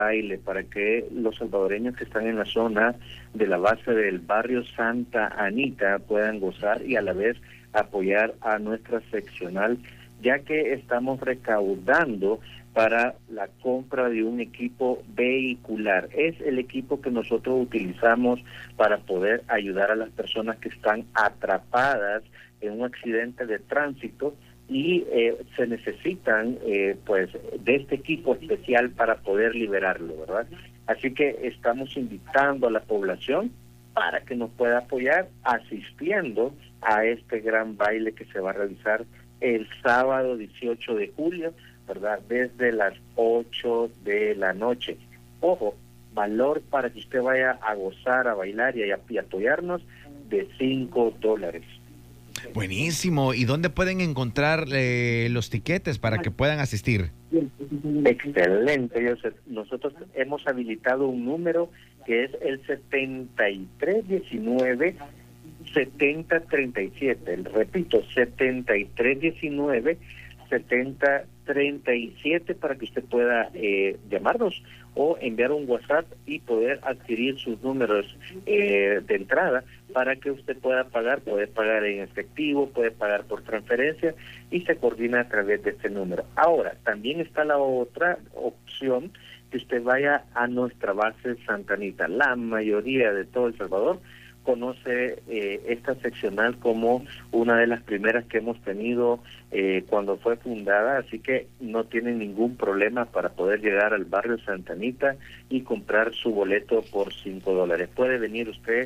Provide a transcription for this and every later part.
baile para que los salvadoreños que están en la zona de la base del barrio Santa Anita puedan gozar y a la vez apoyar a nuestra seccional, ya que estamos recaudando para la compra de un equipo vehicular. Es el equipo que nosotros utilizamos para poder ayudar a las personas que están atrapadas en un accidente de tránsito y se necesitan pues de este equipo especial para poder liberarlo, ¿verdad? Así que estamos invitando a la población para que nos pueda apoyar asistiendo a este gran baile que se va a realizar el sábado 18 de julio, ¿verdad? Desde las 8 de la noche. Ojo, valor para que usted vaya a gozar, a bailar y apoyarnos de $5. Buenísimo. ¿Y dónde pueden encontrar los tiquetes para que puedan asistir? Excelente, Joseph. Nosotros hemos habilitado un número que es el 7319-7037. Repito, 7319-7037 para que usted pueda llamarnos o enviar un WhatsApp y poder adquirir sus números de entrada para que usted pueda puede pagar en efectivo, puede pagar por transferencia y se coordina a través de este número. Ahora, también está la otra opción, que usted vaya a nuestra base Santa Anita. La mayoría de todo El Salvador conoce esta seccional como una de las primeras que hemos tenido cuando fue fundada, así que no tienen ningún problema para poder llegar al barrio Santa Anita y comprar su boleto por $5. Puede venir usted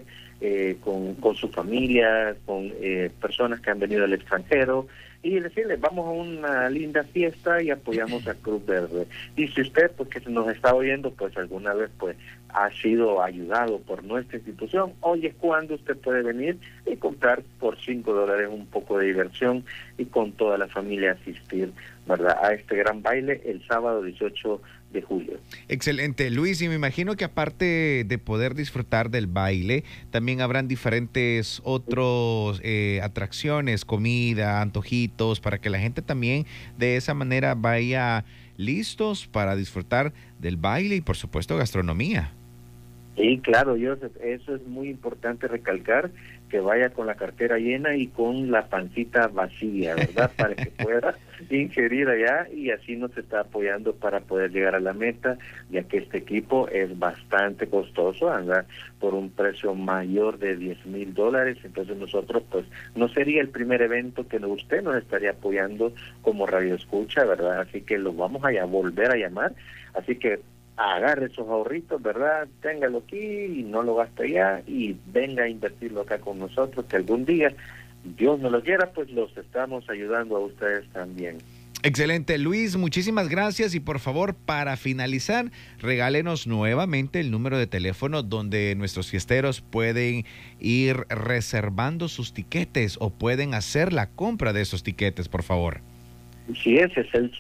con su familia, con personas que han venido del extranjero y decirle, vamos a una linda fiesta y apoyamos a Cruz Verde. Y si usted, porque nos está oyendo, pues alguna vez pues ha sido ayudado por nuestra institución, hoy es cuando usted puede venir y comprar por $5 un poco de diversión y con toda la familia asistir, ¿verdad?, a este gran baile el sábado 18 de julio. Excelente, Luis, y me imagino que aparte de poder disfrutar del baile, también habrán diferentes otros atracciones, comida, antojitos, para que la gente también de esa manera vaya listos para disfrutar del baile y por supuesto gastronomía. Sí, claro, Joseph, eso es muy importante recalcar, que vaya con la cartera llena y con la pancita vacía, ¿verdad? Para que pueda ingerir allá y así nos está apoyando para poder llegar a la meta, ya que este equipo es bastante costoso, anda por un precio mayor de $10,000, entonces nosotros pues no sería el primer evento que usted nos estaría apoyando como Radio Escucha, ¿verdad? Así que lo vamos a volver a llamar, así que agarre esos ahorritos, ¿verdad? Téngalo aquí y no lo gaste allá y venga a invertirlo acá con nosotros, que algún día, Dios nos lo quiera, pues los estamos ayudando a ustedes también. Excelente, Luis, muchísimas gracias y por favor, para finalizar, regálenos nuevamente el número de teléfono donde nuestros fiesteros pueden ir reservando sus tiquetes o pueden hacer la compra de esos tiquetes, por favor. Sí, ese es el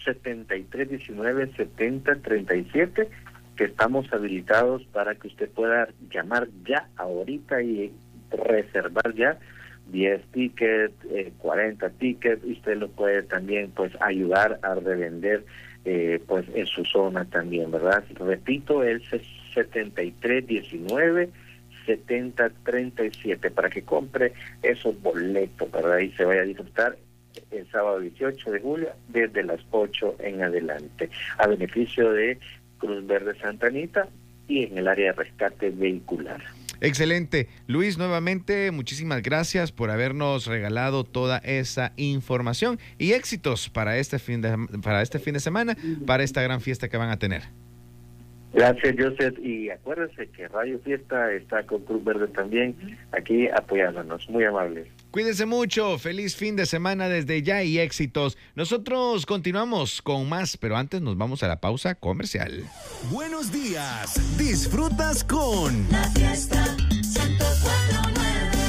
7319-7037, que estamos habilitados para que usted pueda llamar ya ahorita y reservar ya 10 tickets, 40 tickets, y usted lo puede también pues ayudar a revender pues en su zona también, ¿verdad? Repito, el 7319-7037 para que compre esos boletos, ¿verdad? Y se vaya a disfrutar el sábado 18 de julio desde las 8 en adelante, a beneficio de Cruz Verde Santa Anita y en el área de rescate vehicular. Excelente. Luis, nuevamente, muchísimas gracias por habernos regalado toda esa información y éxitos para este fin de semana, para esta gran fiesta que van a tener. Gracias, Joseph, y acuérdense que Radio Fiesta está con Cruz Verde también, aquí apoyándonos. Muy amables. Cuídense mucho, feliz fin de semana desde ya y éxitos. Nosotros continuamos con más, pero antes nos vamos a la pausa comercial. Buenos días, disfrutas con La Fiesta 104.9.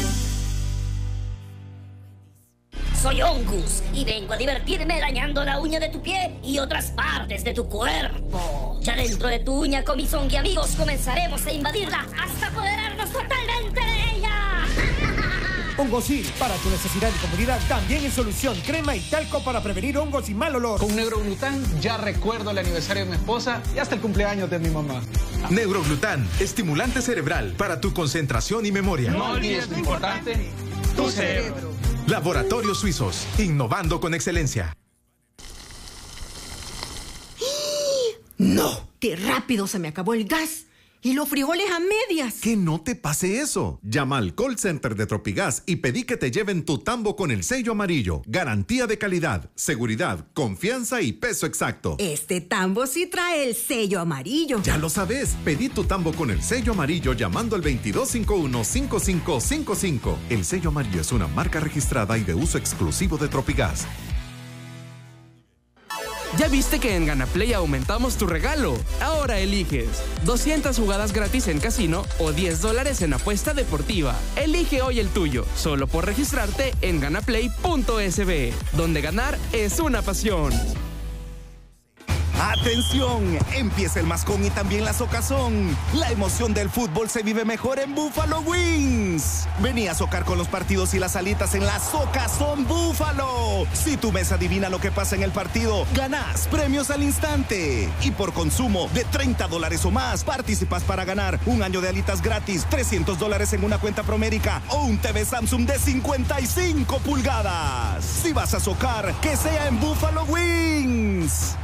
Soy Ongus y vengo a divertirme dañando la uña de tu pie y otras partes de tu cuerpo. Ya dentro de tu uña, con mis Ongi amigos, comenzaremos a invadirla hasta apoderarnos totalmente de ella. Hongosil, para tu necesidad y comodidad, también en solución. Crema y talco para prevenir hongos y mal olor. Con Neuroglután ya recuerdo el aniversario de mi esposa y hasta el cumpleaños de mi mamá. Neuroglután, estimulante cerebral para tu concentración y memoria. No olvides lo importante, tu cerebro. Laboratorios Suizos, innovando con excelencia. ¡No! ¡Qué rápido se me acabó el gas! ¡Y los frijoles a medias! Que no te pase eso. Llama al call center de Tropigas y pedí que te lleven tu tambo con el sello amarillo. Garantía de calidad, seguridad, confianza y peso exacto. Este tambo sí trae el sello amarillo. Ya lo sabes. Pedí tu tambo con el sello amarillo llamando al 2251-5555. El sello amarillo es una marca registrada y de uso exclusivo de Tropigas. ¿Ya viste que en Ganaplay aumentamos tu regalo? Ahora eliges 200 jugadas gratis en casino o $10 en apuesta deportiva. Elige hoy el tuyo, solo por registrarte en ganaplay.sb, donde ganar es una pasión. ¡Atención! Empieza el mascón y también la socazón. La emoción del fútbol se vive mejor en Buffalo Wings. Vení a socar con los partidos y las alitas en la Socazón Búfalo. Si tu mesa adivina lo que pasa en el partido, ganás premios al instante. Y por consumo de $30 o más, participas para ganar un año de alitas gratis, $300 en una cuenta Promérica o un TV Samsung de 55 pulgadas. Si vas a socar, que sea en Buffalo Wings.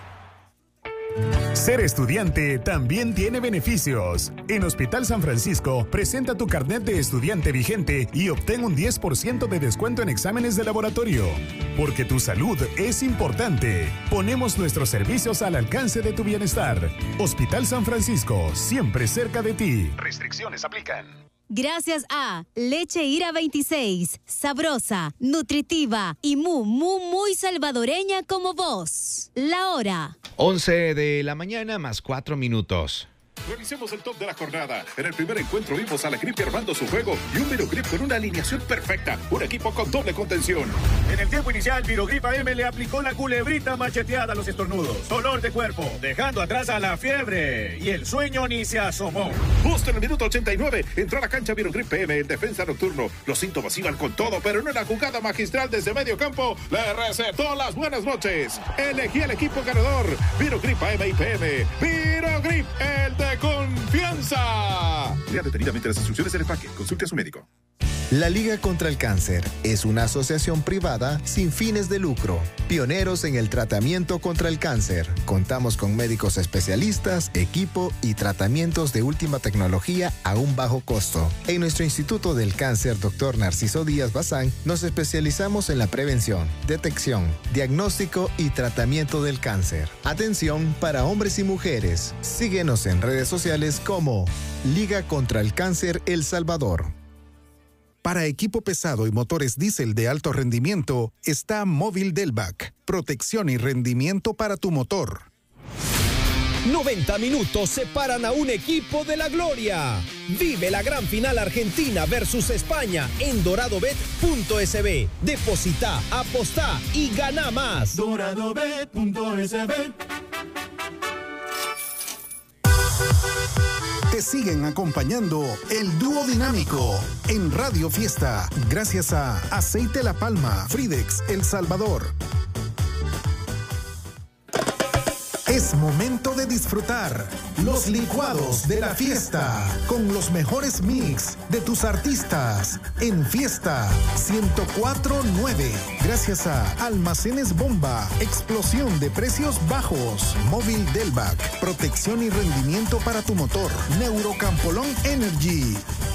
Ser estudiante también tiene beneficios. En Hospital San Francisco, presenta tu carnet de estudiante vigente y obtén un 10% de descuento en exámenes de laboratorio. Porque tu salud es importante. Ponemos nuestros servicios al alcance de tu bienestar. Hospital San Francisco, siempre cerca de ti. Restricciones aplican. Gracias a Leche Ira 26, sabrosa, nutritiva y muy salvadoreña como vos. La hora. 11 de la mañana más 4 minutos. Revisemos el top de la jornada. En el primer encuentro vimos a la Grip armando su juego y un Virogrip con una alineación perfecta. Un equipo con doble contención. En el tiempo inicial, Virogrip AM le aplicó la culebrita macheteada a los estornudos. Dolor de cuerpo, dejando atrás a la fiebre. Y el sueño ni se asomó. Justo en el minuto 89, entró a la cancha Virogrip PM en defensa nocturno. Los síntomas iban con todo, pero en una jugada magistral desde medio campo, le recetó las buenas noches. Elegí el equipo ganador. Virogrip AM y PM. Virogrip, el de confianza. Lea detenidamente las instrucciones del empaque. Consulte a su médico. La Liga contra el Cáncer es una asociación privada sin fines de lucro, pioneros en el tratamiento contra el cáncer. Contamos con médicos especialistas, equipo y tratamientos de última tecnología a un bajo costo. En nuestro Instituto del Cáncer, Dr. Narciso Díaz Bazán, nos especializamos en la prevención, detección, diagnóstico y tratamiento del cáncer. Atención para hombres y mujeres. Síguenos en redes sociales como Liga contra el Cáncer El Salvador. Para equipo pesado y motores diésel de alto rendimiento, está Móvil Delvac. Protección y rendimiento para tu motor. 90 minutos separan a un equipo de la gloria. Vive la gran final Argentina versus España en doradobet.sb. Deposita, apostá y gana más. Doradobet.sb. Te siguen acompañando el dúo dinámico en Radio Fiesta, gracias a Aceite La Palma, Fridex, El Salvador. Es momento de disfrutar los licuados de la fiesta con los mejores mix de tus artistas en Fiesta 104.9. Gracias a Almacenes Bomba, explosión de precios bajos, Móvil Delvac, protección y rendimiento para tu motor, Neurocampolón Energy